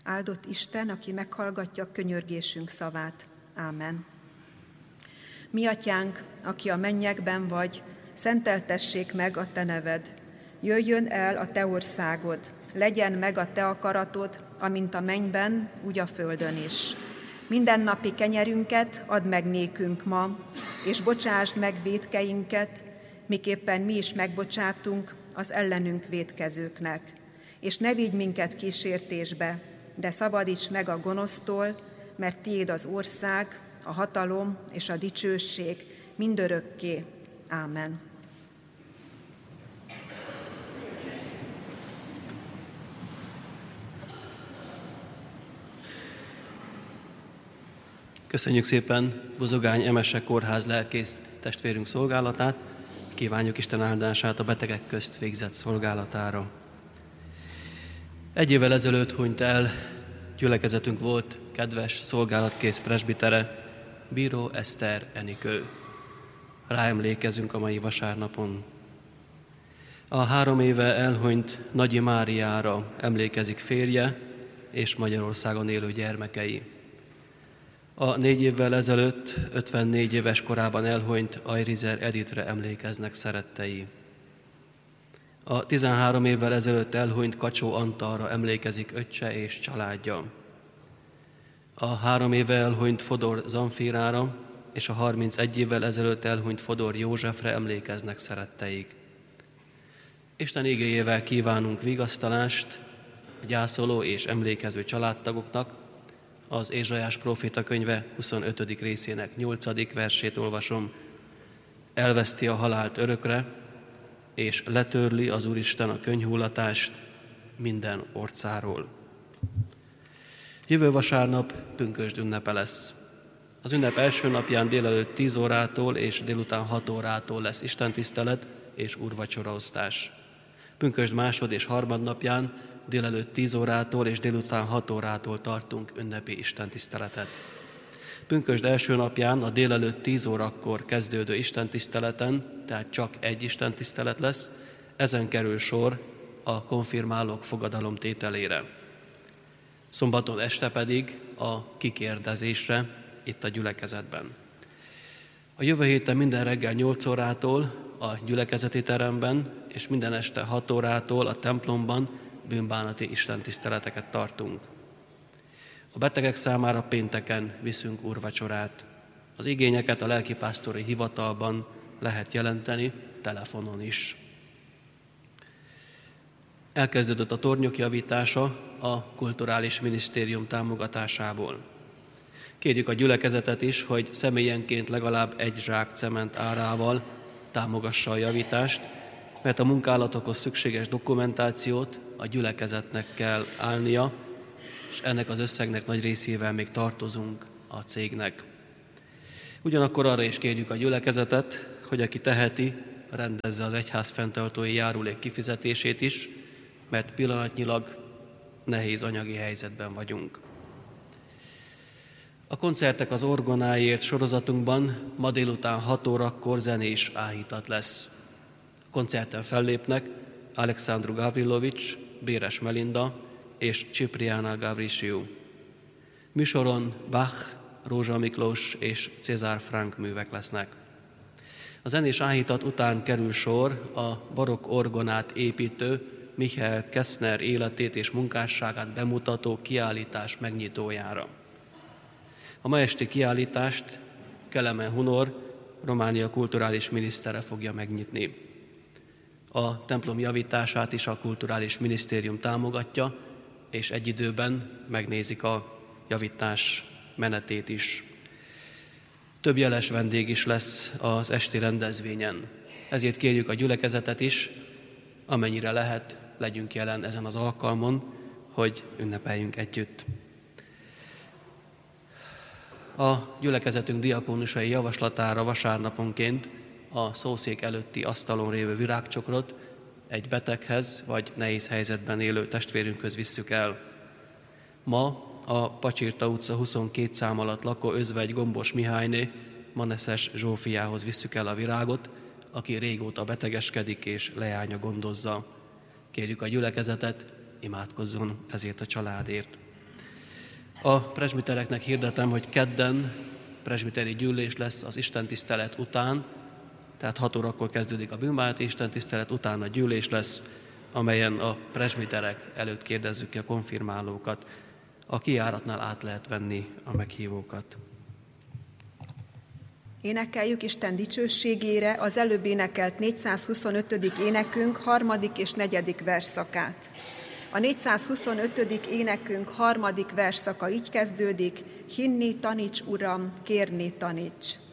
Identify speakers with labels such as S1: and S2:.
S1: Áldott Isten, aki meghallgatja könyörgésünk szavát. Ámen. Mi atyánk, aki a mennyekben vagy, szenteltessék meg a te neved. Jöjjön el a te országod, legyen meg a te akaratod, amint a mennyben, úgy a földön is. Mindennapi kenyerünket add meg nékünk ma, és bocsásd meg vétkeinket, miképpen mi is megbocsátunk az ellenünk vétkezőknek. És ne vigy minket kísértésbe, de szabadíts meg a gonosztól, mert tiéd az ország, a hatalom és a dicsőség mindörökké. Ámen.
S2: Köszönjük szépen Bozogány Emese kórház lelkész testvérünk szolgálatát, kívánjuk Isten áldását a betegek közt végzett szolgálatára. Egy évvel ezelőtt hunyt el gyülekezetünk volt kedves szolgálatkész presbitere, Bíró Eszter Enikő. Ráemlékezünk a mai vasárnapon. A 3 éve elhunyt Nagyi Máriára emlékezik férje és Magyarországon élő gyermekei. A 4 évvel ezelőtt 54 éves korában elhunyt Ajrizer Editre emlékeznek szerettei. A 13 évvel ezelőtt elhunyt Kacsó Antalra emlékezik öccse és családja. A 3 éve elhunyt Fodor Zanfírára és a 31 évvel ezelőtt elhunyt Fodor Józsefre emlékeznek szeretteik. Isten igéjével kívánunk vigasztalást a gyászoló és emlékező családtagoknak. Az Ézsaiás próféta könyve 25. részének 8. versét olvasom. Elveszti a halált örökre, és letörli az Úristen a könnyhullatást minden orcáról. Jövő vasárnap pünkösd ünnepe lesz. Az ünnep első napján délelőtt 10 órától és délután 6 órától lesz istentisztelet és úrvacsoraosztás. Pünkösd másod és harmadnapján délelőtt 10 órától és délután 6 órától tartunk ünnepi istentiszteletet. Pünkösd első napján a délelőtt 10 órakor kezdődő istentiszteleten, tehát csak egy istentisztelet lesz, ezen kerül sor a konfirmálók fogadalomtételére. Szombaton este pedig a kikérdezésre itt a gyülekezetben. A jövő héten minden reggel 8 órától a gyülekezeti teremben és minden este 6 órától a templomban bűnbánati istentiszteleteket tartunk. A betegek számára pénteken viszünk úrvacsorát. Az igényeket a lelkipásztori hivatalban lehet jelenteni, telefonon is. Elkezdődött a tornyok javítása a Kulturális Minisztérium támogatásából. Kérjük a gyülekezetet is, hogy személyenként legalább 1 zsák cement árával támogassa a javítást, mert a munkálatokhoz szükséges dokumentációt a gyülekezetnek kell állnia, és ennek az összegnek nagy részével még tartozunk a cégnek. Ugyanakkor arra is kérjük a gyülekezetet, hogy aki teheti, rendezze az egyház fenntartói járulék kifizetését is, mert pillanatnyilag nehéz anyagi helyzetben vagyunk. A koncertek az orgonáért sorozatunkban ma délután 6 órakor zenés áhítat lesz. A koncerten fellépnek Alexandru Gavrilovics, Béres Melinda és Cipriana Gavrisiu. Műsoron Bach, Rózsa Miklós és Cézár Frank művek lesznek. A zenés áhítat után kerül sor a barokk orgonát építő Michael Kessner életét és munkásságát bemutató kiállítás megnyitójára. A ma esti kiállítást Kelemen Hunor, Románia kulturális minisztere fogja megnyitni. A templom javítását is a Kulturális Minisztérium támogatja, és egy időben megnézik a javítás menetét is. Több jeles vendég is lesz az esti rendezvényen. Ezért kérjük a gyülekezetet is, amennyire lehet, legyünk jelen ezen az alkalmon, hogy ünnepeljünk együtt. A gyülekezetünk diakónusai javaslatára vasárnaponként a szószék előtti asztalon lévő virágcsokrot egy beteghez vagy nehéz helyzetben élő testvérünkhöz visszük el. Ma a Pacsirta utca 22 szám alatt lakó özvegy Gombos Mihályné Maneszes Zsófiához visszük el a virágot, aki régóta betegeskedik és leánya gondozza. Kérjük a gyülekezetet, imádkozzon ezért a családért. A presbitereknek hirdetem, hogy kedden presbiteri gyűlés lesz az istentisztelet után, tehát 6 órakor kezdődik a bűnbánati istentisztelet, utána gyűlés lesz, amelyen a presbiterek előtt kérdezzük ki a konfirmálókat. A kijáratnál át lehet venni a meghívókat.
S1: Énekeljük Isten dicsőségére az előbb énekelt 425. énekünk 3. és 4. versszakát. A 425. énekünk 3. versszaka így kezdődik: hinni taníts, Uram, kérni taníts.